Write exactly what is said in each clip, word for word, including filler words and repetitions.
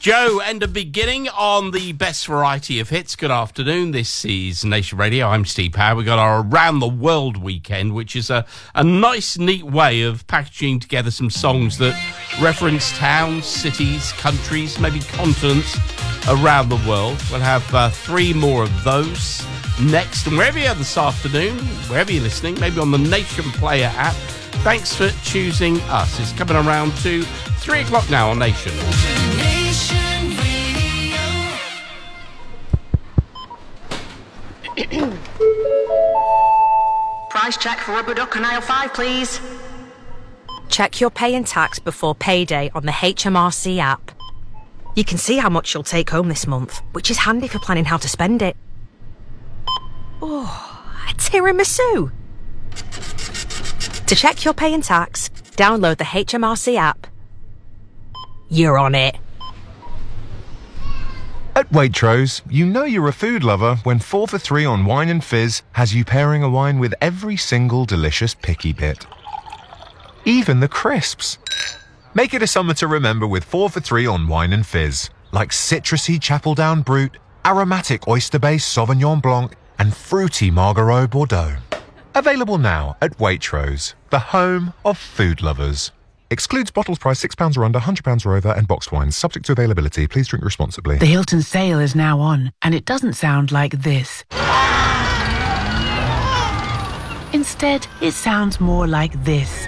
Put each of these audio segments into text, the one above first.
Joe and a beginning on the best variety of hits. Good afternoon. This is Nation Radio. I'm Steve Power. We've got our Around the World weekend, which is a, a nice, neat way of packaging together some songs that reference towns, cities, countries, maybe continents around the world. We'll have uh, three more of those next. And wherever you are this afternoon, wherever you're listening, maybe on the Nation Player app, thanks for choosing us. It's coming around to three o'clock now on Nation. Price check for rubber duck on aisle five, please. Check your pay and tax before payday on the H M R C app. You can see how much you'll take home this month, which is handy for planning how to spend it. Oh, a tiramisu. To check your pay and tax, download the H M R C app. You're on it. At Waitrose, you know you're a food lover when four for three on wine and fizz has you pairing a wine with every single delicious picky bit. Even the crisps. Make it a summer to remember with four for three on wine and fizz, like citrusy Chapeldown Brut, aromatic oyster-based Sauvignon Blanc, and fruity Margariot Bordeaux. Available now at Waitrose, the home of food lovers. Excludes bottles priced six pounds or under, one hundred pounds or over, and boxed wines. Subject to availability. Please drink responsibly. The Hilton sale is now on, and it doesn't sound like this. Instead, it sounds more like this.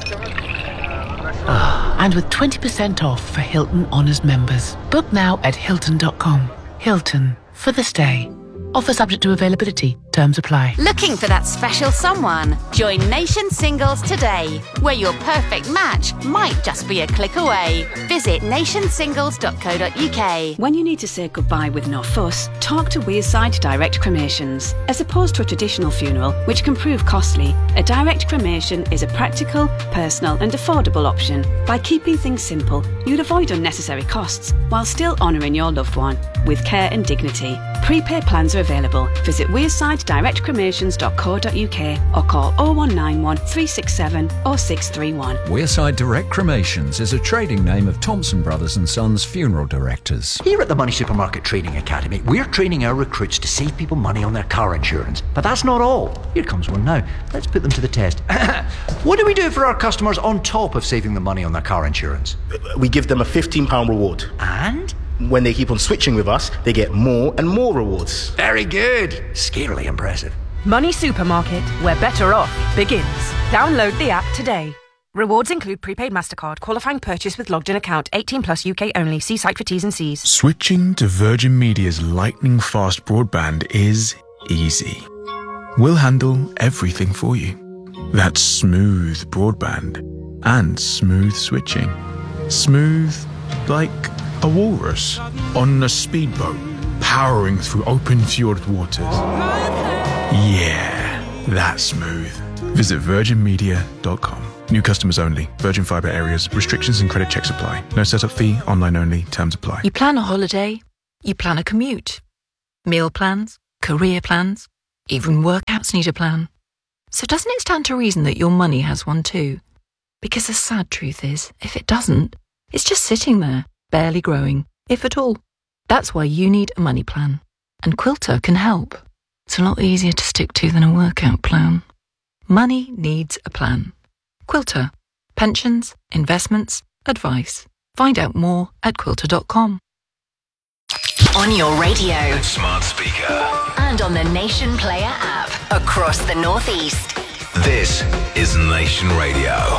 Oh, and with twenty percent off for Hilton Honors members. Book now at Hilton dot com. Hilton, for the stay. Offer subject to availability. Terms apply. Looking for that special someone? Join Nation Singles today, where your perfect match might just be a click away. Visit nation singles dot co dot uk. When you need to say goodbye with no fuss, talk to Wearside Direct Cremations. As opposed to a traditional funeral, which can prove costly, a direct cremation is a practical, personal and affordable option. By keeping things simple, you'll avoid unnecessary costs while still honouring your loved one with care and dignity. Prepaid plans are available. Visit wearside direct cremations dot co dot uk or call oh one nine one, three six seven, oh six three one. Wearside Direct Cremations is a trading name of Thompson Brothers and Sons Funeral Directors. Here at the Money Supermarket Training Academy, we're training our recruits to save people money on their car insurance. But that's not all. Here comes one now. Let's put them to the test. What do we do for our customers on top of saving them money on their car insurance? We give them a fifteen pounds reward. And? When they keep on switching with us, they get more and more rewards. Very good. Scarily impressive. Money Supermarket, where better off begins. Download the app today. Rewards include prepaid MasterCard, qualifying purchase with logged in account, eighteen plus U K only. See site for T's and C's. Switching to Virgin Media's lightning fast broadband is easy. We'll handle everything for you. That's smooth broadband and smooth switching. Smooth like a walrus on a speedboat powering through open fjord waters. Yeah, that's smooth. Visit virgin media dot com. New customers only. Virgin Fibre areas. Restrictions and credit checks apply. No setup fee. Online only. Terms apply. You plan a holiday. You plan a commute. Meal plans. Career plans. Even workouts need a plan. So doesn't it stand to reason that your money has one too? Because the sad truth is, if it doesn't, it's just sitting there, barely growing, if at all. That's why you need a money plan. And Quilter can help. It's a lot easier to stick to than a workout plan. Money needs a plan. Quilter. Pensions, investments, advice. Find out more at quilter dot com. On your radio. Smart speaker. And on the Nation Player app. Across the Northeast. This is Nation Radio.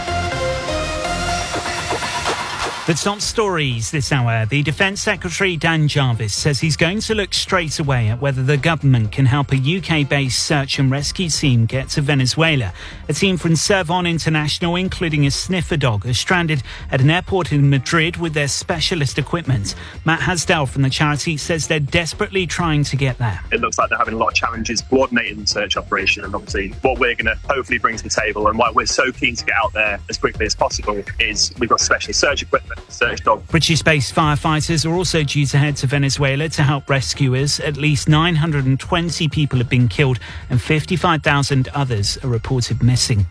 The top stories this hour. The Defence Secretary Dan Jarvis says he's going to look straight away at whether the government can help a U K-based search and rescue team get to Venezuela. A team from Servon International, including a sniffer dog, are stranded at an airport in Madrid with their specialist equipment. Matt Hasdell from the charity says they're desperately trying to get there. It looks like they're having a lot of challenges coordinating the search operation, and obviously what we're going to hopefully bring to the table and why we're so keen to get out there as quickly as possible is we've got specialist search equipment. Search dog. British-based firefighters are also due to head to Venezuela to help rescuers. At least nine hundred twenty people have been killed and fifty-five thousand others are reported missing.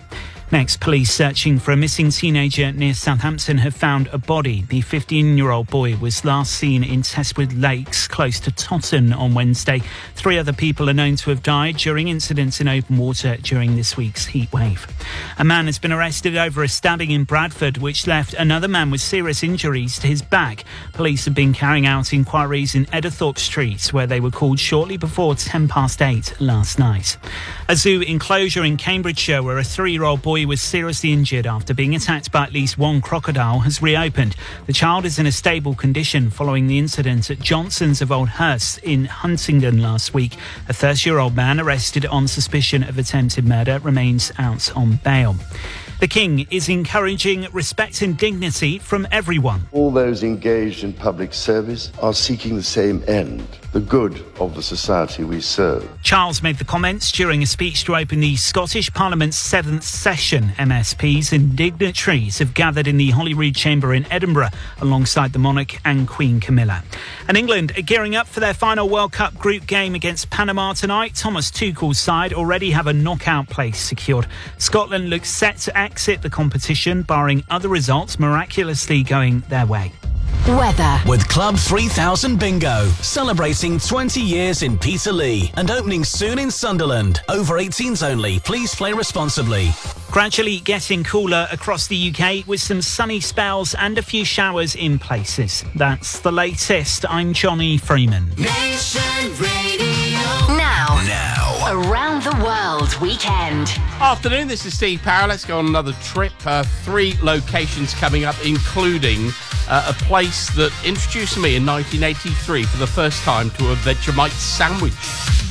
Next, police searching for a missing teenager near Southampton have found a body. The fifteen-year-old boy was last seen in Testwood Lakes, close to Totton, on Wednesday. Three other people are known to have died during incidents in open water during this week's heat wave. A man has been arrested over a stabbing in Bradford, which left another man with serious injuries to his back. Police have been carrying out inquiries in Edderthorpe Street, where they were called shortly before ten past eight last night. A zoo enclosure in Cambridgeshire, where a three-year-old boy was seriously injured after being attacked by at least one crocodile, has reopened. The child is in a stable condition following the incident at Johnson's of Old Hurst in Huntingdon last week. A thirty-year-old man arrested on suspicion of attempted murder remains out on bail. The King is encouraging respect and dignity from everyone. All those engaged in public service are seeking the same end, the good of the society we serve. Charles made the comments during a speech to open the Scottish Parliament's seventh session. M S Ps and dignitaries have gathered in the Holyrood Chamber in Edinburgh alongside the monarch and Queen Camilla. And England are gearing up for their final World Cup group game against Panama tonight. Thomas Tuchel's side already have a knockout place secured. Scotland looks set to exit the competition, barring other results miraculously going their way. Weather. With Club three thousand Bingo, celebrating twenty years in Peterlee and opening soon in Sunderland. Over eighteens only. Please play responsibly. Gradually getting cooler across the U K with some sunny spells and a few showers in places. That's the latest. I'm Johnny Freeman. Nation Radio. Now. Now. Around the World Weekend. Afternoon, this is Steve Power. Let's go on another trip. Uh, three locations coming up, including uh, a place that introduced me in nineteen eighty-three for the first time to a Vegemite sandwich.